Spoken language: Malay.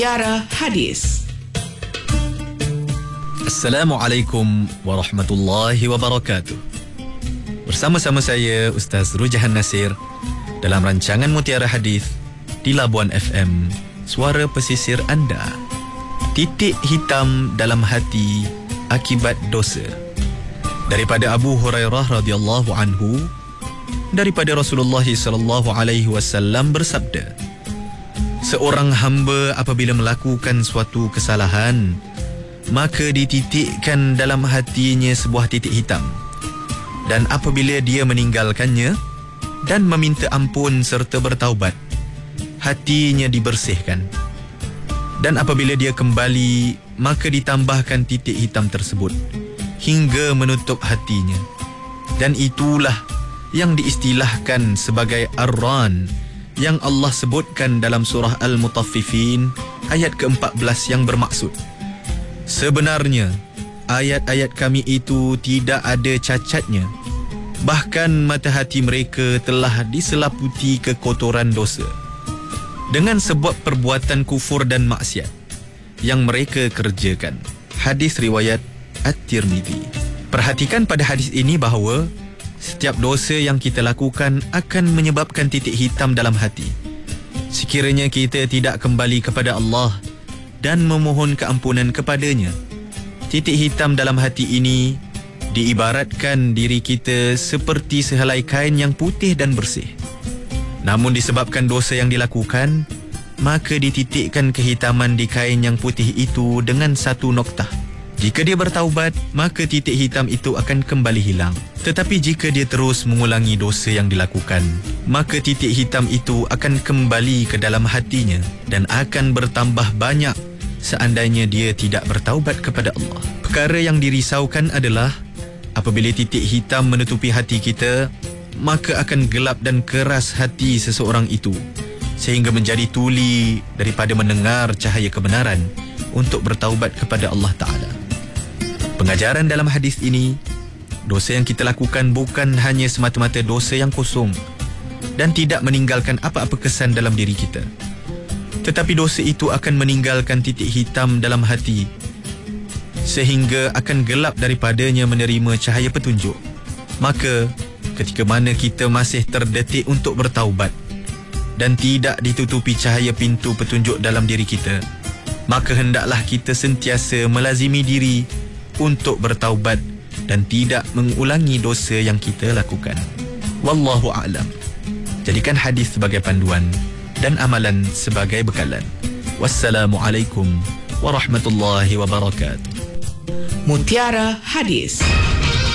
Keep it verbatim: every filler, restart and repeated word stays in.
Mutiara Hadis. Assalamualaikum warahmatullahi wabarakatuh. Bersama-sama saya Ustaz Rujahan Nasir dalam rancangan Mutiara Hadis di Labuan F M, suara pesisir anda. Titik hitam dalam hati akibat dosa. Daripada Abu Hurairah radhiyallahu anhu, daripada Rasulullah sallallahu alaihi wasallam bersabda, seorang hamba apabila melakukan suatu kesalahan, maka dititikkan dalam hatinya sebuah titik hitam. Dan apabila dia meninggalkannya dan meminta ampun serta bertaubat, hatinya dibersihkan. Dan apabila dia kembali, maka ditambahkan titik hitam tersebut hingga menutup hatinya. Dan itulah yang diistilahkan sebagai Ar-Ran, yang Allah sebutkan dalam surah Al-Mutaffifin ayat keempat belas, yang bermaksud, sebenarnya ayat-ayat kami itu tidak ada cacatnya, bahkan mata hati mereka telah diselaputi kekotoran dosa dengan sebab perbuatan kufur dan maksiat yang mereka kerjakan. Hadis riwayat At-Tirmidzi. Perhatikan pada hadis ini bahawa setiap dosa yang kita lakukan akan menyebabkan titik hitam dalam hati. Sekiranya kita tidak kembali kepada Allah dan memohon keampunan kepadanya, titik hitam dalam hati ini diibaratkan diri kita seperti sehelai kain yang putih dan bersih. Namun disebabkan dosa yang dilakukan, maka dititikkan kehitaman di kain yang putih itu dengan satu noktah. Jika dia bertaubat, maka titik hitam itu akan kembali hilang. Tetapi jika dia terus mengulangi dosa yang dilakukan, maka titik hitam itu akan kembali ke dalam hatinya dan akan bertambah banyak seandainya dia tidak bertaubat kepada Allah. Perkara yang dirisaukan adalah apabila titik hitam menutupi hati kita, maka akan gelap dan keras hati seseorang itu sehingga menjadi tuli daripada mendengar cahaya kebenaran untuk bertaubat kepada Allah Ta'ala. Pengajaran dalam hadis ini, dosa yang kita lakukan bukan hanya semata-mata dosa yang kosong dan tidak meninggalkan apa-apa kesan dalam diri kita, tetapi dosa itu akan meninggalkan titik hitam dalam hati sehingga akan gelap daripadanya menerima cahaya petunjuk. Maka ketika mana kita masih terdetik untuk bertaubat dan tidak ditutupi cahaya pintu petunjuk dalam diri kita, maka hendaklah kita sentiasa melazimi diri untuk bertaubat dan tidak mengulangi dosa yang kita lakukan. Wallahu a'lam. Jadikan hadis sebagai panduan dan amalan sebagai bekalan. Wassalamualaikum warahmatullahi wabarakatuh. Mutiara Hadis.